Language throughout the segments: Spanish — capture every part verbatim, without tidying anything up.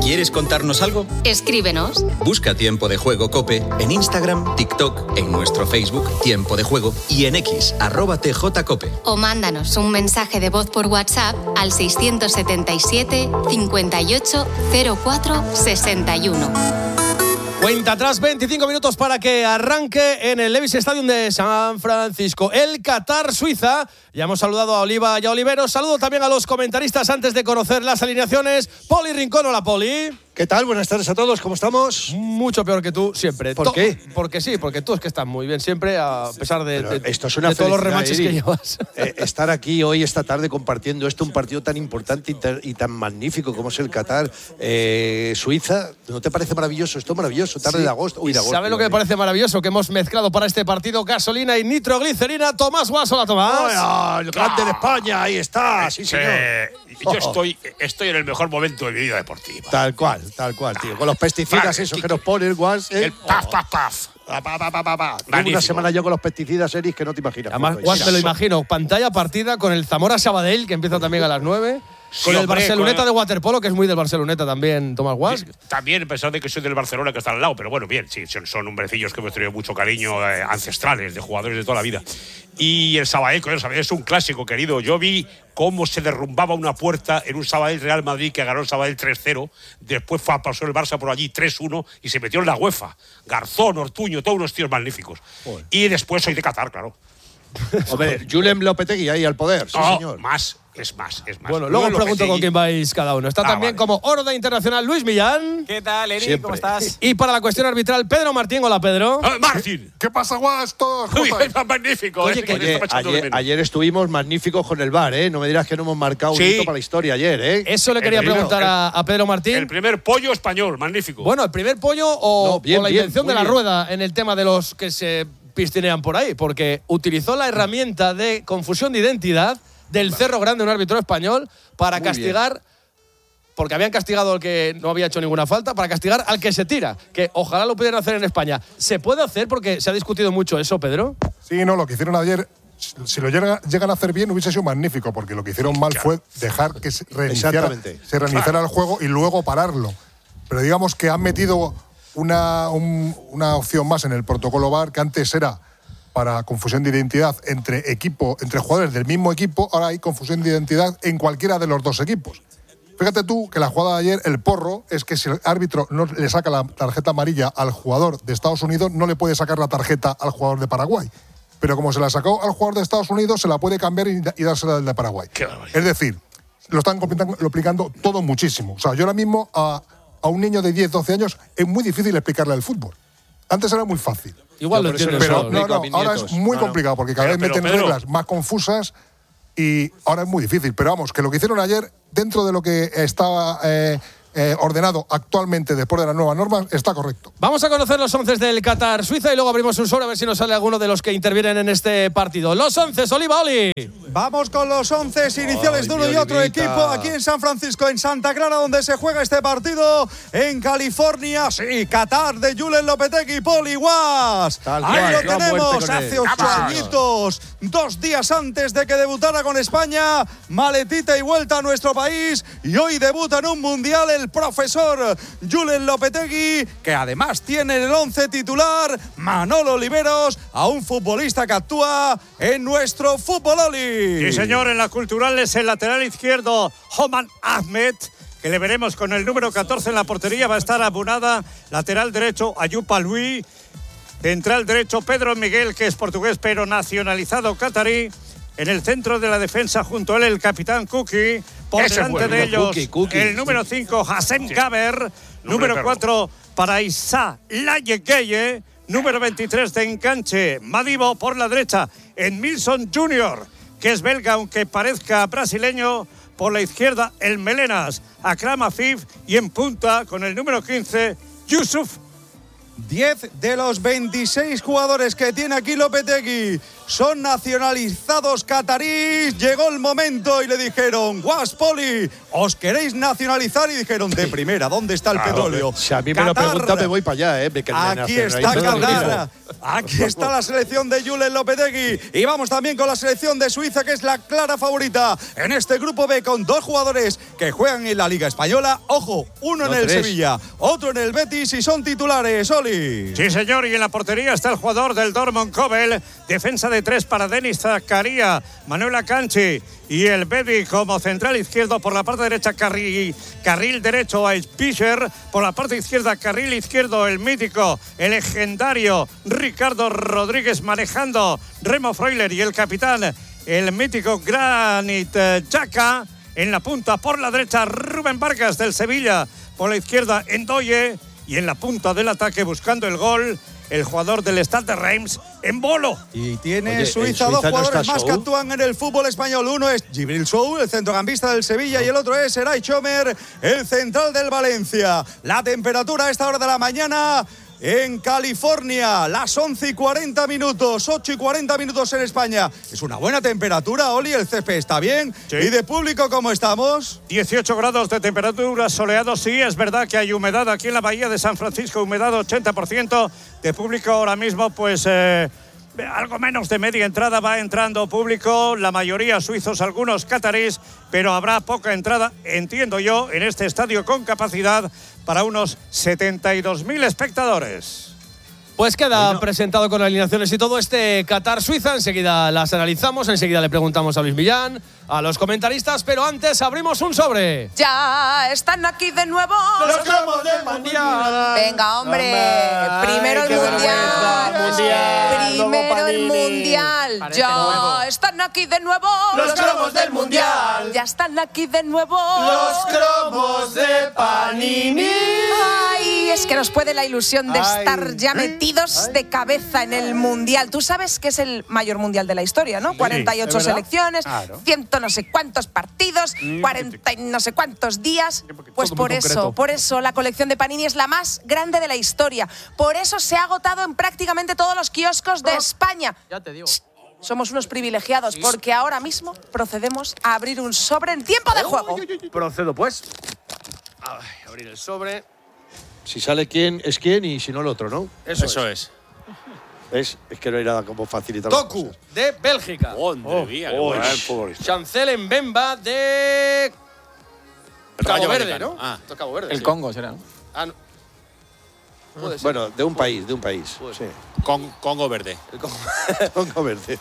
¿Quieres contarnos algo? Escríbenos. Busca Tiempo de Juego COPE en Instagram, TikTok, en nuestro Facebook Tiempo de Juego y en X, arroba tjcope. O mándanos un mensaje de voz por WhatsApp al seiscientos setenta y siete, cincuenta y ocho, cero cuatro, sesenta y uno. Cuenta atrás, veinticinco minutos para que arranque en el Levi's Stadium de San Francisco el Qatar-Suiza. Ya hemos saludado a Oliva y a Oliveros. Saludo también a los comentaristas antes de conocer las alineaciones. Poli Rincón, hola Poli. ¿Qué tal? Buenas tardes a todos, ¿cómo estamos? Mucho peor que tú siempre. ¿Por qué? Porque sí, porque tú es que estás muy bien siempre, a pesar de, de, esto es una de todos los remaches Eri, que llevas. Eh, estar aquí hoy, esta tarde, compartiendo esto, un partido tan importante y tan, y tan magnífico como es el Qatar, eh, Suiza, ¿no te parece maravilloso? Esto es maravilloso, tarde Sí. de agosto. Uy, de agosto ¿Sabe lo que me parece maravilloso? Que hemos mezclado para este partido gasolina y nitroglicerina. Tomás Guas, hola Tomás. ¡Oh, el grande de España! Ahí está, sí, señor. Eh, yo estoy, estoy en el mejor momento de mi vida deportiva. Tal cual, tal cual, tío. Con los pesticidas Vale, esos que- que nos ponen, Guas. ¿eh? El paf, paf, paf. Pa, pa, pa, pa, pa, pa. Llevo Magnífico. una semana yo con los pesticidas, Eris, que no te imaginas. Además, Mira, Guas, me lo imagino. Pantalla partida con el Zamora Sabadell, que empieza también a las nueve. Sí, Con el hombre, Barceloneta con- de waterpolo, que es muy del Barceloneta también, Tomás Guas. También, a pesar de que soy del Barcelona, que está al lado, pero bueno, bien, sí, son, son hombrecillos que hemos tenido mucho cariño, eh, ancestrales, de jugadores de toda la vida. Y el Sabadell, coño, Sabadell es un clásico, querido. Yo vi cómo se derrumbaba una puerta en un Sabadell Real Madrid que ganó el Sabadell tres cero, después fue, pasó el Barça por allí tres uno y se metió en la UEFA. Garzón, Ortuño, todos unos tíos magníficos. Joder. Y después soy de Qatar, claro. Hombre, Julen Lopetegui ahí al poder, sí, No, señor. más, es más, es más. Bueno, luego os pregunto Lopetegui- con quién vais cada uno. Está Ah, también vale. como Horda Internacional Luis Millán. ¿Qué tal, Eri? Siempre. ¿Cómo estás? Y para la cuestión arbitral, Pedro Martín. Hola, Pedro. ¡Ah, Martín! ¿Qué pasa, Guas? Todos Uy, juntos. es magnífico. Oye, eh, que me Oye, estaba echando de ayer, menos. ayer estuvimos magníficos con el V A R, ¿eh? No me dirás que no hemos marcado un Sí. hito para la historia ayer, ¿eh? Eso le El quería primero, preguntar a, a Pedro Martín. El primer pollo español, magnífico. Bueno, el primer pollo o, No, bien, o la bien, invención muy de la bien. rueda en el tema de los que se pistinean por ahí, porque utilizó la herramienta de confusión de identidad del Cerro Grande, un árbitro español, para Muy castigar, porque habían castigado al que no había hecho ninguna falta, para castigar al que se tira, que ojalá lo pudieran hacer en España. ¿Se puede hacer? Porque se ha discutido mucho eso, Pedro. Sí, no, lo que hicieron ayer, si lo llega- llegan a hacer bien, hubiese sido magnífico, porque lo que hicieron mal fue dejar que se reiniciara, Exactamente. se reiniciara el juego y luego pararlo. Pero digamos que han metido una, un- una opción más en el protocolo V A R, que antes era para confusión de identidad entre equipo, entre jugadores del mismo equipo, ahora hay confusión de identidad en cualquiera de los dos equipos. Fíjate tú que la jugada de ayer, el porro, es que si el árbitro no le saca la tarjeta amarilla al jugador de Estados Unidos, no le puede sacar la tarjeta al jugador de Paraguay. Pero como se la sacó al jugador de Estados Unidos, se la puede cambiar y, y dársela al de Paraguay. Qué barbaridad. Es decir, lo están complicando, lo aplicando todo muchísimo. O sea, yo ahora mismo a, a un niño de diez, doce años es muy difícil explicarle el fútbol. Antes era muy fácil. Igual Yo lo por eso entiendo les Pero solo. no, explico a no, mis ahora nietos. es muy No, no. complicado porque cada Pero- vez pero, meten Pedro. reglas más confusas y ahora es muy difícil. Pero vamos, que lo que hicieron ayer, dentro de lo que estaba eh, eh, ordenado actualmente después de las nuevas normas, está correcto. Vamos a conocer los once del Qatar Suiza y luego abrimos un sobre a ver si nos sale alguno de los que intervienen en este partido. Los once, Oliva Oli. Vamos con los once iniciales Ay, de uno mi y otro Olivita. equipo aquí en San Francisco, en Santa Clara, donde se juega este partido en California. Sí, Qatar de Julen Lopetegui, Poli Guas. Tal Ahí cual, lo qué buena tenemos, muerte con hace él. ocho Vamos. añitos, dos días antes de que debutara con España, maletita y vuelta a nuestro país. Y hoy debuta en un mundial el profesor Julen Lopetegui, que además tiene en el once titular Manolo Oliveros, a un futbolista que actúa en nuestro fútbol Oli. Sí, señor, en la cultural es el lateral izquierdo Homan Ahmed, que le veremos con el número catorce en la portería. Va a estar abonada. Lateral derecho Ayup Alwi. Central derecho Pedro Miguel, que es portugués pero nacionalizado catarí. En el centro de la defensa junto a él el capitán Kuki. Por Ese es delante bueno, de ellos Kuki, Kuki. el número cinco Hassem Sí. Gaber. Número perro. cuatro para Issa Layekeye. Número veintitrés de enganche Madibo. Por la derecha Edmilson junior, que es belga aunque parezca brasileño. Por la izquierda el Melenas Akram Afif. Y en punta con el número quince Yusuf. diez de los veintiséis jugadores que tiene aquí Lopetegui son nacionalizados catarís. Llegó el momento y le dijeron, Guaspoli, ¿os queréis nacionalizar? Y dijeron, de primera, ¿dónde está el petróleo? Si a mí me lo preguntan, me voy para allá, ¿eh? Me Aquí está Qatar. Aquí está la selección de Julen Lopetegui. Y vamos también con la selección de Suiza, que es la clara favorita en este grupo B, con dos jugadores que juegan en la Liga Española. Ojo, uno no, en el tres. Sevilla, otro en el Betis y son titulares. Oli. Sí, señor, y en la portería está el jugador del Dortmund Kobel. Defensa de tres para Denis Zakaria, Manuel Akanji y el Betis como central izquierdo. Por la parte derecha, carril, carril derecho a Fischer. Por la parte izquierda, carril izquierdo, el mítico, el legendario Ricardo Rodríguez manejando Remo Freuler y el capitán, el mítico Granit Xhaka. En la punta, por la derecha, Rubén Vargas del Sevilla. Por la izquierda, Ndoye. Y en la punta del ataque, buscando el gol, el jugador del Stade de Reims, Embolo. Y tiene Oye, Suiza, Suiza dos no jugadores está más Sou. que actúan en el fútbol español. Uno es Djibril Sou, el centrocampista del Sevilla, y el otro es Eray Chomer, el central del Valencia. La temperatura a esta hora de la mañana en California, las once y cuarenta minutos, ocho y cuarenta minutos en España. Es una buena temperatura, Oli, el césped está bien. Sí. ¿Y de público cómo estamos? dieciocho grados de temperatura, soleado. Sí, es verdad que hay humedad aquí en la bahía de San Francisco, humedad ochenta por ciento. De público ahora mismo, pues eh, algo menos de media entrada va entrando público, la mayoría suizos, algunos catarís, pero habrá poca entrada, entiendo yo, en este estadio con capacidad para unos setenta y dos mil espectadores. Pues queda bueno. presentado con alineaciones y todo este Qatar-Suiza. Enseguida las analizamos, enseguida le preguntamos a Luis Millán, a los comentaristas, pero antes abrimos un sobre. Ya están aquí de nuevo los cromos del mundial. Venga, hombre, Ay, primero el mundial. mundial. Primero el mundial. Parece ya nuevo. Están aquí de nuevo los cromos del mundial. Ya están aquí de nuevo los cromos de Panini. Ay, es que nos puede la ilusión de Ay. estar ya metidos Ay. de cabeza en el mundial. Tú sabes que es el mayor mundial de la historia, ¿no? Sí, cuarenta y ocho selecciones, claro. cien no sé cuántos partidos, sí, cuarenta y no sé cuántos días. Pues por eso, por eso la colección de Panini es la más grande de la historia. Por eso se ha agotado en prácticamente todos los kioscos de España. Ya te digo. Somos unos privilegiados, sí. porque ahora mismo procedemos a abrir un sobre en tiempo de juego. Procedo, pues. A abrir el sobre. Si sale quién es quién y si no el otro, ¿no? Eso, Eso es. es. Es que no hay nada como facilitar. Doku, de Bélgica. Oh, oh, mía, oh, oh, Chancel Mbemba, de Cabo Verde, ¿no? Ah, Cabo Verde. El sí. Congo será, ¿no? Ah, no. Puede ser. Bueno, de un país, de un país. Sí. Con, Congo Verde. El Congo, Congo Verde.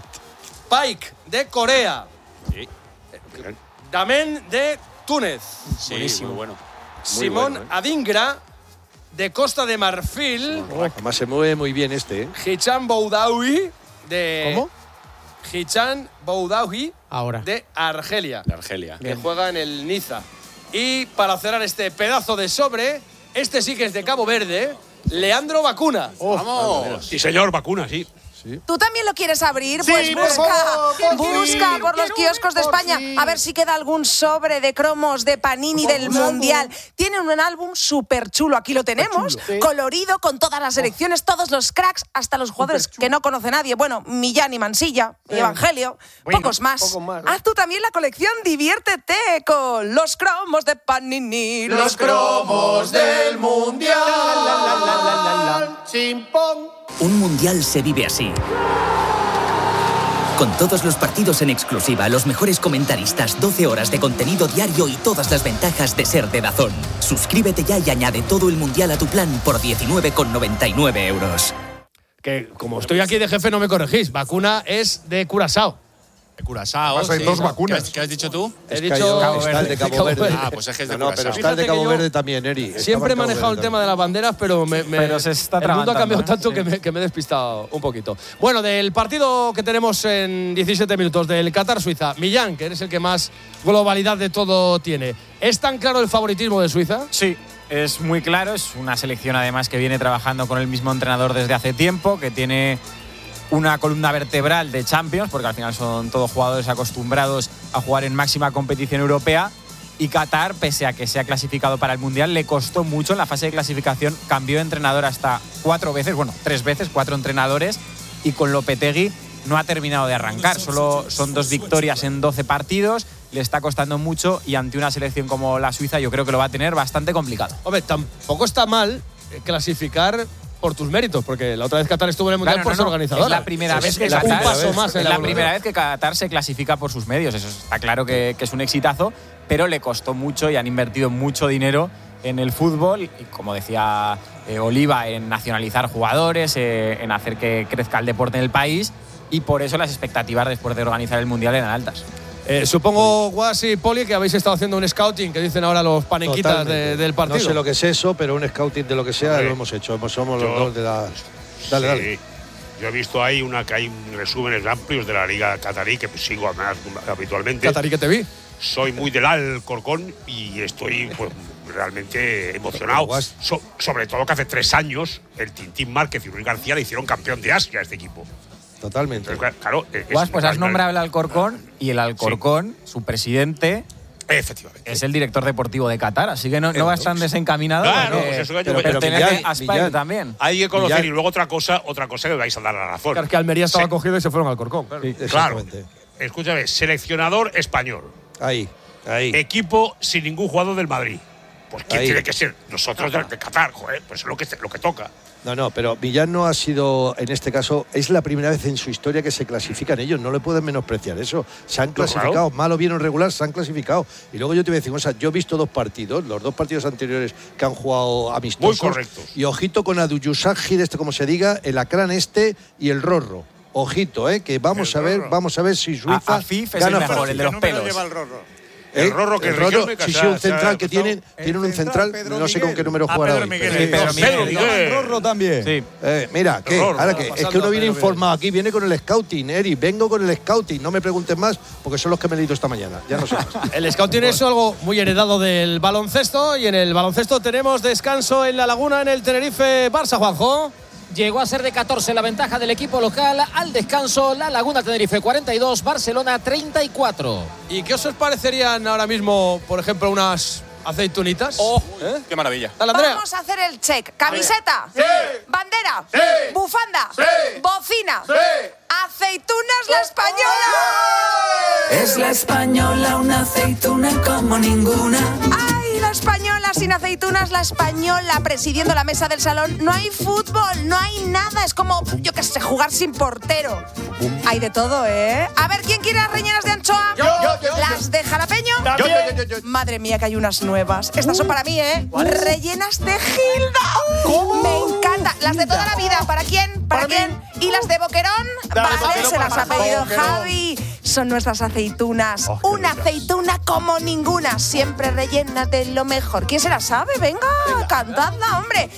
Pike, de Corea. Sí. Damen, de Túnez. Sí, buenísimo. Muy bueno. Simón bueno, ¿eh? Adingra, de Costa de Marfil. Oh, además se mueve muy bien este, ¿eh? Hichan Boudaoui, de... ¿Cómo? Hichan Boudaoui, ahora. de Argelia. De Argelia. Que bien. Juega en el Niza. Y para cerrar este pedazo de sobre, este sí que es de Cabo Verde, Leandro Bacuna. Oh, ¡vamos! Sí, señor, Bacuna, sí. ¿Sí? ¿Tú también lo quieres abrir? Sí, pues busca, por busca sí, por los kioscos de España sí. a ver si queda algún sobre de cromos de Panini por del Mundial. Tienen un álbum súper chulo, aquí lo tenemos, chulo, colorido, con todas las selecciones, todos los cracks, hasta los jugadores que no conoce nadie. Bueno, Millán y Mansilla, y eh. Evangelio, bueno, pocos más. Poco más ¿eh? Haz tú también la colección, diviértete con los cromos de Panini. Los cromos del Mundial. La, la, la, la, la, la. Chimpón. Un mundial se vive así. Con todos los partidos en exclusiva, los mejores comentaristas, doce horas de contenido diario y todas las ventajas de ser de DAZN. Suscríbete ya y añade todo el mundial a tu plan por diecinueve con noventa y nueve euros. Que como estoy aquí de jefe no me corregís, Bacuna es de Curazao. De Curazao. Hay sí. dos vacunas. ¿Qué has, ¿Qué has dicho tú? He es dicho Cabo Verde. de Cabo Verde. Ah, pues es que es de no, no, pero está el de Cabo Verde también, Eri. Siempre he manejado el tema de las banderas, pero, me, me, pero se está el mundo ha cambiado ¿no? tanto sí. que, me, que me he despistado un poquito. Bueno, del partido que tenemos en diecisiete minutos del Qatar-Suiza, Millán, que eres el que más globalidad de todo tiene. ¿Es tan claro el favoritismo de Suiza? Sí. Es muy claro, es una selección además que viene trabajando con el mismo entrenador desde hace tiempo, que tiene una columna vertebral de Champions, porque al final son todos jugadores acostumbrados a jugar en máxima competición europea. Y Qatar, pese a que se ha clasificado para el Mundial, le costó mucho en la fase de clasificación. Cambió de entrenador hasta cuatro veces, bueno, tres veces, cuatro entrenadores. Y con Lopetegui no ha terminado de arrancar. Solo son dos victorias en doce partidos, le está costando mucho y ante una selección como la Suiza yo creo que lo va a tener bastante complicado. Hombre, tampoco está mal clasificar por tus méritos, porque la otra vez Qatar estuvo en el Mundial Claro, por no, ser no. organizadora. Es la primera Es vez que un Qatar, paso más en es la la evolución. primera vez que Qatar se clasifica por sus medios. Eso está claro que, que es un exitazo, pero le costó mucho y han invertido mucho dinero en el fútbol y, como decía eh, Oliva, en nacionalizar jugadores, eh, en hacer que crezca el deporte en el país, y por eso las expectativas después de organizar el Mundial eran altas. Eh, supongo, Guas y Poli, que habéis estado haciendo un scouting, que dicen ahora los panequitas de, del partido. No sé lo que es eso, pero un scouting de lo que sea, Hombre, lo hemos hecho. Somos los yo, dos de la… Dale, sí, dale. Yo he visto ahí una que hay resúmenes amplios de la Liga Catarí, que sigo además habitualmente. ¿Catarí que te vi? Soy muy del Alcorcón y estoy pues, realmente emocionado. So, sobre todo que hace tres años el Tintín Márquez y Ruiz García le hicieron campeón de Asia a este equipo. Totalmente. Entonces, claro, es, Guas, pues has nombrado el Alcorcón y el Alcorcón, sí. su presidente… Efectivamente. Es el director deportivo de Qatar, así que no, no vas tan desencaminado. Claro, pues eso que pero yo, pertenece Millán, a España Millán. también. Hay que conocer. Millán. Y luego otra cosa, otra cosa que vais a dar la razón. Claro, que Almería estaba sí. cogido y se fueron al Alcorcón. Claro. Sí, claro. Escúchame, seleccionador español. Ahí, ahí. Equipo sin ningún jugador del Madrid. Pues ¿quién ahí. tiene que ser? Nosotros de, de Qatar, joder, pues es lo que, lo que toca. No, no, pero Millán no ha sido, en este caso, es la primera vez en su historia que se clasifican ellos, no le pueden menospreciar eso. Se han clasificado, claro. Mal o bien o regular, se han clasificado. Y luego yo te voy a decir, o sea, yo he visto dos partidos, los dos partidos anteriores que han jugado amistosos. Muy correctos. Y ojito con Aduyusagi, este como se diga, el Acrán este y el Rorro. Ojito, eh, que vamos el a ver, Rorro. vamos a ver si Suiza a, a Fif es gana el mejor, fácil. el de los pelos. Lleva el Rorro. El Rorro que el Rorro, Riquelme, sí, que sí, un se ha- central que se ha tienen, El tienen un central, central, Pedro no sé Miguel. con qué número Ah, jugará Pedro hoy. Miguel. Sí, Pedro Pedro Miguel. Miguel. Rorro también. Sí. Eh, mira, ¿qué? Rorro. Ahora que es que uno viene informado aquí, viene con el scouting, Eri. Vengo con el scouting, no me pregunten más, porque son los que me he leído esta mañana. Ya no sé más. El scouting es algo muy heredado del baloncesto, y en el baloncesto tenemos descanso en La Laguna en el Tenerife Barça, Juanjo. Llegó a ser de catorce la ventaja del equipo local. Al descanso, La Laguna Tenerife cuarenta y dos, Barcelona treinta y cuatro. ¿Y qué os parecerían ahora mismo, por ejemplo, unas aceitunitas? Oh, ¿Eh? Qué maravilla. Dale, Andrea. Vamos a hacer el check. Camiseta, Sí. bandera, Sí. bufanda, Sí. bocina, Sí. aceitunas la española. Es la española, una aceituna como ninguna. ¡Ay, la española sin aceitunas, la española presidiendo la mesa del salón! No hay fútbol, no hay nada. Es como, yo qué sé, jugar sin portero. Hay de todo, ¿eh? A ver, ¿quién quiere las rellenas de anchoa? Yo, yo, yo, ¿Las yo. de jalapeño? Yo, yo, yo, yo. Madre mía, que hay unas nuevas. Estas son para mí, ¿eh? Rellenas de Gilda. ¿Cómo? Me encanta. Las de toda la vida. ¿Para quién? ¿Para, Para quién? mí. ¿Y las de Boquerón? Dale, Vale, Boquerón, se las para ha pedido Boquerón. Javi. Son nuestras aceitunas. Oh, qué Una ricas. aceituna como ninguna. Siempre rellenas de lo mejor. ¿Quién se la sabe? Venga, cantadla, hombre.